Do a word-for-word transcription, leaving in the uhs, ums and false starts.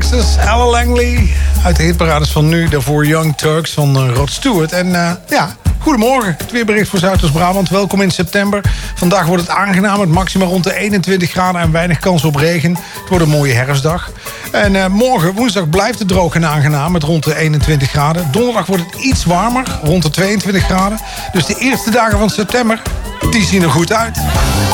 Sisters, Ella Langley. Uit de hitparades van nu, daarvoor Young Turks van uh, Rod Stewart. En uh, ja, goedemorgen. Het weerbericht voor Zuidoost-Brabant. Welkom in september. Vandaag wordt het aangenaam. Het maxima rond de eenentwintig graden en weinig kans op regen. Het wordt een mooie herfstdag. En uh, morgen, woensdag, blijft het droog en aangenaam met rond de eenentwintig graden. Donderdag wordt het iets warmer, rond de tweeëntwintig graden. Dus de eerste dagen van september, die zien er goed uit.